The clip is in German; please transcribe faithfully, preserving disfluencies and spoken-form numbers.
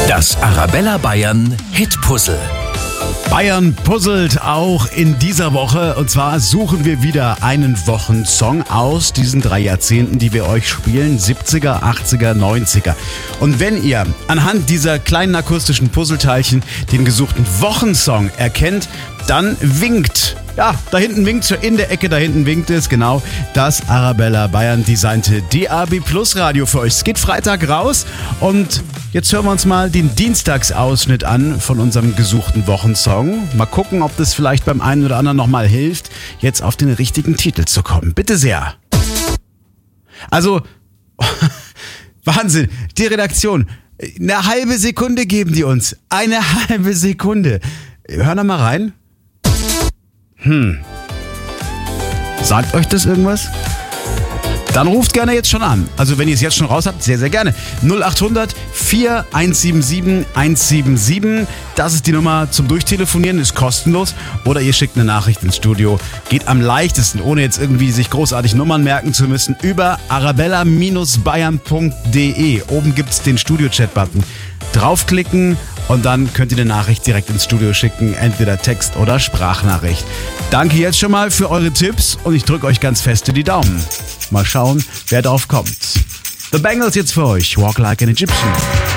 Das Arabella Bayern Hitpuzzle. Bayern puzzelt auch in dieser Woche, und zwar suchen wir wieder einen Wochensong aus diesen drei Jahrzehnten, die wir euch spielen, siebziger, achtziger, neunziger. Und wenn ihr anhand dieser kleinen akustischen Puzzleteilchen den gesuchten Wochensong erkennt, dann winkt, ja, da hinten winkt, in der Ecke da hinten winkt es, genau, das Arabella Bayern designte D A B Plus Radio für euch. Es geht Freitag raus und jetzt hören wir uns mal den Dienstagsausschnitt an von unserem gesuchten Wochensong. Mal gucken, ob das vielleicht beim einen oder anderen nochmal hilft, jetzt auf den richtigen Titel zu kommen. Bitte sehr. Also, Wahnsinn, die Redaktion, eine halbe Sekunde geben die uns. Eine halbe Sekunde. Hör da mal rein. Hm. Sagt euch das irgendwas? Dann ruft gerne jetzt schon an. Also wenn ihr es jetzt schon raus habt, sehr, sehr gerne. null acht hundert, vier eins sieben sieben, eins sieben sieben. Das ist die Nummer zum Durchtelefonieren, ist kostenlos. Oder ihr schickt eine Nachricht ins Studio. Geht am leichtesten, ohne jetzt irgendwie sich großartig Nummern merken zu müssen, über arabella bayern punkt de. Oben gibt es den Studio-Chat-Button. Draufklicken und dann könnt ihr eine Nachricht direkt ins Studio schicken, entweder Text- oder Sprachnachricht. Danke jetzt schon mal für eure Tipps und ich drücke euch ganz feste die Daumen. Mal schauen, wer drauf kommt. The Bangles jetzt für euch, Walk Like an Egyptian.